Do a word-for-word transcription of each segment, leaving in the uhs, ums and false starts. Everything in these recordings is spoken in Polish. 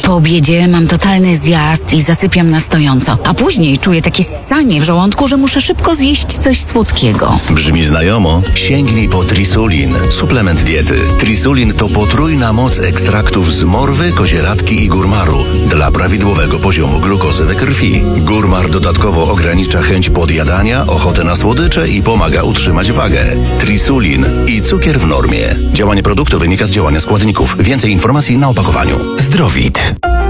Po obiedzie mam totalny zjazd i zasypiam na stojąco, a później czuję takie ssanie w żołądku, że muszę szybko zjeść coś słodkiego. Brzmi znajomo? Sięgnij po Trisulin, suplement diety. Trisulin to potrójna moc ekstraktów z morwy, kozieradki i górmaru dla prawidłowego poziomu glukozy we krwi. Górmar dodatkowo ogranicza chęć podjadania, ochotę na słodycze i pomaga utrzymać wagę. Trisulin i cukier w normie. Działanie produktu wynika z działania składników. Więcej informacji na opakowaniu. Zdrowit.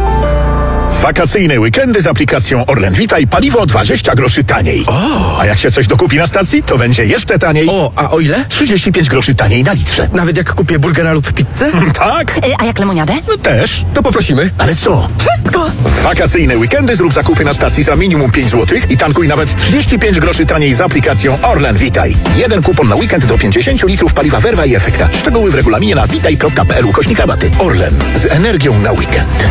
Wakacyjne weekendy z aplikacją Orlen Vitaj paliwo dwadzieścia groszy taniej. O! A jak się coś dokupi na stacji, to będzie jeszcze taniej. O, a o ile? trzydzieści pięć groszy taniej na litrze. Nawet jak kupię burgera lub pizzę? Tak? A jak lemoniadę? No też. To poprosimy. Ale co? Wszystko! W wakacyjne weekendy zrób zakupy na stacji za minimum pięć złotych i tankuj nawet trzydzieści pięć groszy taniej z aplikacją Orlen Vitaj. Jeden kupon na weekend do pięćdziesiąt litrów paliwa Verva i Efekta. Szczegóły w regulaminie na witaj kropka p l ukośnik rabaty. Orlen. Z energią na weekend.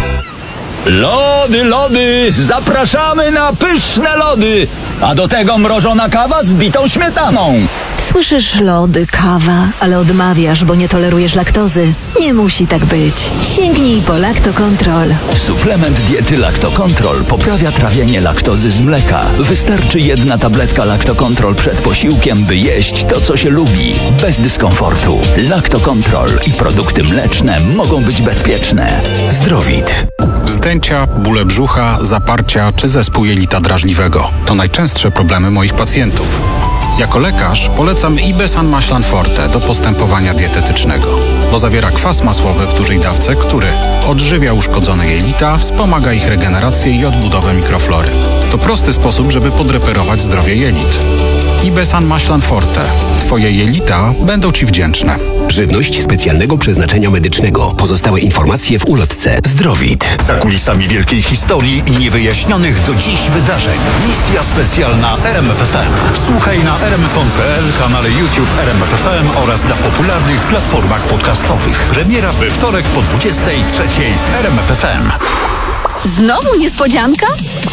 Lody, lody! Zapraszamy na pyszne lody! A do tego mrożona kawa z bitą śmietaną. Słyszysz lody, kawa, ale odmawiasz, bo nie tolerujesz laktozy. Nie musi tak być. Sięgnij po Lactocontrol. Suplement diety Lactocontrol poprawia trawienie laktozy z mleka. Wystarczy jedna tabletka Lactocontrol przed posiłkiem, by jeść to, co się lubi. Bez dyskomfortu. Lactocontrol i produkty mleczne mogą być bezpieczne. Zdrowit. Wzdęcia, bóle brzucha, zaparcia czy zespół jelita drażliwego to najczęstsze problemy moich pacjentów. Jako lekarz polecam Ibesan Maślan Forte do postępowania dietetycznego, bo zawiera kwas masłowy w dużej dawce, który odżywia uszkodzone jelita, wspomaga ich regenerację i odbudowę mikroflory. To prosty sposób, żeby podreperować zdrowie jelit. Ibesan Maślan Forte. Twoje jelita będą Ci wdzięczne. Żywność specjalnego przeznaczenia medycznego. Pozostałe informacje w ulotce. Zdrowit. Za kulisami wielkiej historii i niewyjaśnionych do dziś wydarzeń. Misja specjalna R M F F M. Słuchaj na r m f on kropka p l, kanale YouTube R M F F M oraz na popularnych platformach podcastowych. Premiera we wtorek po dwudziestej trzeciej w R M F F M. Znowu niespodzianka?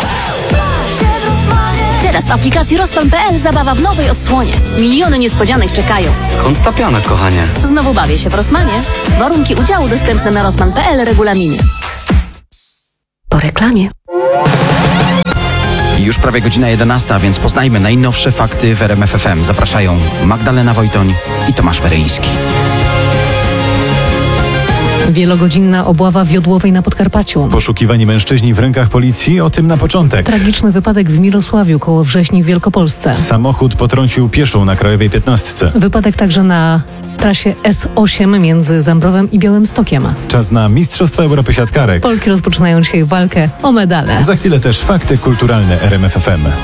Teraz w aplikacji Rozpan kropka p l zabawa w nowej odsłonie. Miliony niespodzianek czekają. Skąd ta piana, kochanie? Znowu bawię się w Rossmanie. Warunki udziału dostępne na rozpan kropka p l, regulaminy. Po reklamie. Już prawie godzina jedenasta, więc poznajmy najnowsze fakty w R M F F M. Zapraszają Magdalena Wojtoń i Tomasz Weryński. Wielogodzinna obława w Jodłowej na Podkarpaciu. Poszukiwani mężczyźni w rękach policji, o tym na początek. Tragiczny wypadek w Mirosławiu koło Wrześni w Wielkopolsce. Samochód potrącił pieszą na Krajowej piętnastce. Wypadek także na trasie S osiem między Zambrowem i Białymstokiem. Czas na Mistrzostwa Europy Siatkarek. Polki rozpoczynają dzisiaj walkę o medale. Za chwilę też fakty kulturalne R M F F M.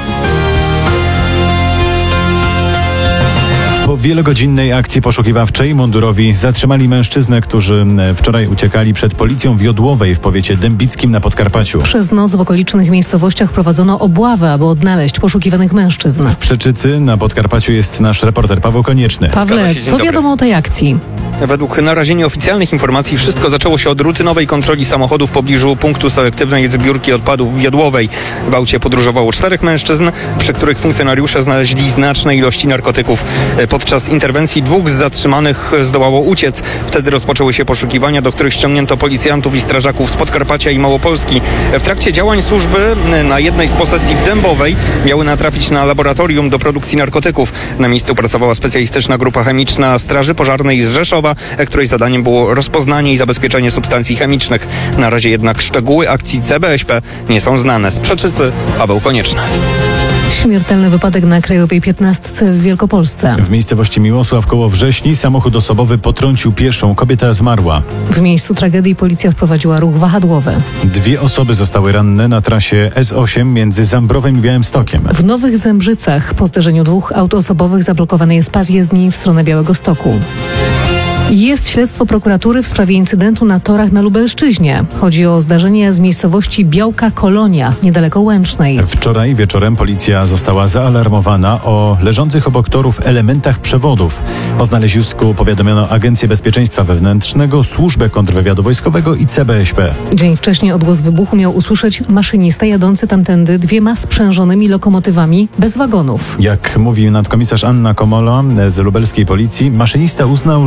Po wielogodzinnej akcji poszukiwawczej mundurowi zatrzymali mężczyznę, którzy wczoraj uciekali przed policją w Jodłowej w powiecie dębickim na Podkarpaciu. Przez noc w okolicznych miejscowościach prowadzono obławę, aby odnaleźć poszukiwanych mężczyzn. W Przeczycy na Podkarpaciu jest nasz reporter Paweł Konieczny. Pawle, co wiadomo o tej akcji? Według na razie nieoficjalnych informacji wszystko zaczęło się od rutynowej kontroli samochodów w pobliżu punktu selektywnej zbiórki odpadów w Jodłowej. W aucie podróżowało czterech mężczyzn, przy których funkcjonariusze znaleźli znaczne ilości narkotyków. Podczas interwencji dwóch z zatrzymanych zdołało uciec. Wtedy rozpoczęły się poszukiwania, do których ściągnięto policjantów i strażaków z Podkarpacia i Małopolski. W trakcie działań służby na jednej z posesji w Dębowej miały natrafić na laboratorium do produkcji narkotyków. Na miejscu pracowała specjalistyczna grupa chemiczna Straży Pożarnej z Rzeszowa, której zadaniem było rozpoznanie i zabezpieczenie substancji chemicznych. Na razie jednak szczegóły akcji C B S P nie są znane. Z Przeczycy Paweł Konieczny. Śmiertelny wypadek na Krajowej piętnastce w Wielkopolsce. W miejscowości Miłosław koło Wrześni samochód osobowy potrącił pieszą. Kobieta zmarła. W miejscu tragedii policja wprowadziła ruch wahadłowy. Dwie osoby zostały ranne na trasie S osiem między Zambrowem i Białymstokiem. W Nowych Zembrzycach po zderzeniu dwóch aut osobowych zablokowany jest pas jezdni w stronę Białegostoku. Jest śledztwo prokuratury w sprawie incydentu na torach na Lubelszczyźnie. Chodzi o zdarzenie z miejscowości Białka Kolonia, niedaleko Łęcznej. Wczoraj wieczorem policja została zaalarmowana o leżących obok torów elementach przewodów. O znalezisku powiadomiono Agencję Bezpieczeństwa Wewnętrznego, Służbę Kontrwywiadu Wojskowego i C B S P. Dzień wcześniej odgłos wybuchu miał usłyszeć maszynista jadący tamtędy dwiema sprzężonymi lokomotywami bez wagonów. Jak mówi nadkomisarz Anna Komola z lubelskiej policji, maszynista uznał, że doszło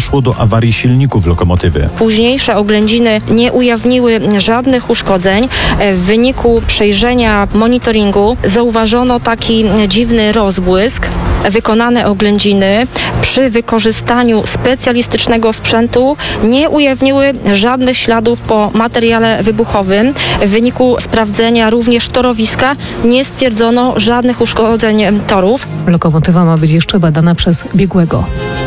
doszło do awarii silników lokomotywy. Późniejsze oględziny nie ujawniły żadnych uszkodzeń. W wyniku przejrzenia monitoringu zauważono taki dziwny rozbłysk. Wykonane oględziny przy wykorzystaniu specjalistycznego sprzętu nie ujawniły żadnych śladów po materiale wybuchowym. W wyniku sprawdzenia również torowiska nie stwierdzono żadnych uszkodzeń torów. Lokomotywa ma być jeszcze badana przez biegłego.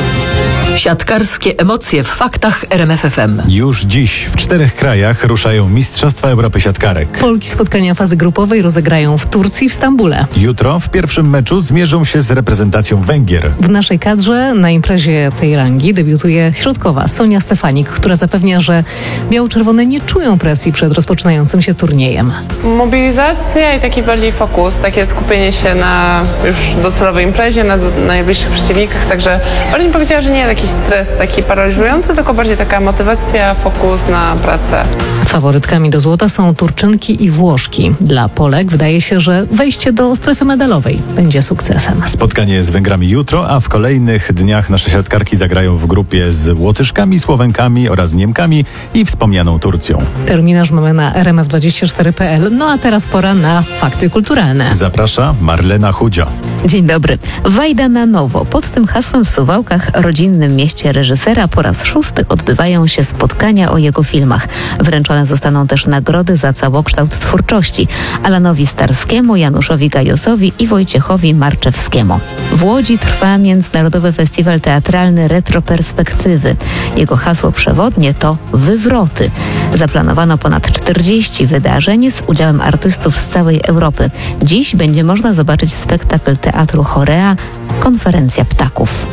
Siatkarskie emocje w faktach R M F F M. Już dziś w czterech krajach ruszają Mistrzostwa Europy Siatkarek. Polki spotkania fazy grupowej rozegrają w Turcji i w Stambule. Jutro w pierwszym meczu zmierzą się z reprezentacją Węgier. W naszej kadrze na imprezie tej rangi debiutuje środkowa Sonia Stefanik, która zapewnia, że biało-czerwone nie czują presji przed rozpoczynającym się turniejem. Mobilizacja i taki bardziej fokus, takie skupienie się na już docelowej imprezie, na, na najbliższych przeciwnikach, także bardziej powiedziała, że nie taki stres taki paraliżujący, tylko bardziej taka motywacja, fokus na pracę. Faworytkami do złota są Turczynki i Włoszki. Dla Polek wydaje się, że wejście do strefy medalowej będzie sukcesem. Spotkanie z Węgrami jutro, a w kolejnych dniach nasze siatkarki zagrają w grupie z Łotyszkami, Słowenkami oraz Niemkami i wspomnianą Turcją. Terminarz mamy na R M F dwadzieścia cztery kropka p l. No a teraz pora na fakty kulturalne. Zaprasza Marlena Chudzio. Dzień dobry. Wajda na nowo. Pod tym hasłem w Suwałkach, rodzinnym mieście reżysera, po raz szósty odbywają się spotkania o jego filmach. Wręczone zostaną też nagrody za całokształt twórczości Alanowi Starskiemu, Januszowi Gajosowi i Wojciechowi Marczewskiemu. W Łodzi trwa Międzynarodowy Festiwal Teatralny Retroperspektywy. Jego hasło przewodnie to Wywroty. Zaplanowano ponad czterdzieści wydarzeń z udziałem artystów z całej Europy. Dziś będzie można zobaczyć spektakl Teatru Chorea Konferencja Ptaków.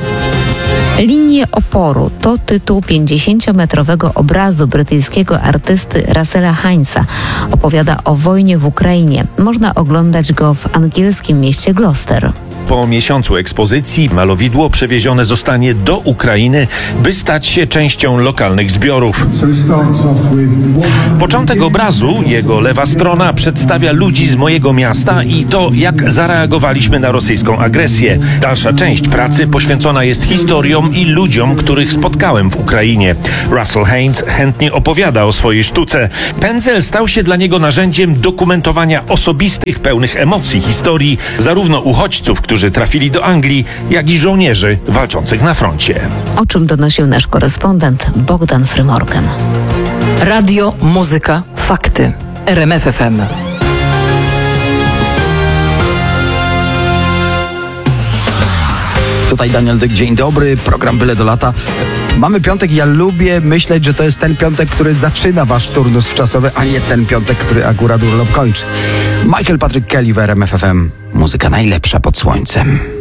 Linie oporu to tytuł pięćdziesięciometrowego obrazu brytyjskiego artysty Russella Hinesa. Opowiada o wojnie w Ukrainie. Można oglądać go w angielskim mieście Gloucester. Po miesiącu ekspozycji malowidło przewiezione zostanie do Ukrainy, by stać się częścią lokalnych zbiorów. Początek obrazu, jego lewa strona, przedstawia ludzi z mojego miasta i to, jak zareagowaliśmy na rosyjską agresję. Dalsza część pracy poświęcona jest historiom i ludziom, których spotkałem w Ukrainie. Russell Hines chętnie opowiada o swojej sztuce. Pędzel stał się dla niego narzędziem dokumentowania osobistych, pełnych emocji historii zarówno uchodźców, którzy trafili do Anglii, jak i żołnierzy walczących na froncie. O czym donosił nasz korespondent Bogdan Frymorgan. Radio, muzyka, fakty. R M F F M. Tutaj Daniel Dyk, dzień dobry, program Byle do lata. Mamy piątek i ja lubię myśleć, że to jest ten piątek, który zaczyna wasz turnus wczasowy, a nie ten piątek, który akurat urlop kończy. Michael Patrick Kelly w R M F F M. Muzyka najlepsza pod słońcem.